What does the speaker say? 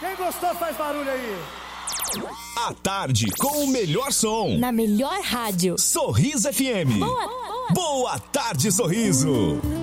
Quem gostou faz barulho aí. À tarde, com o melhor som. Na melhor rádio. Sorriso FM. Boa tarde, Sorriso.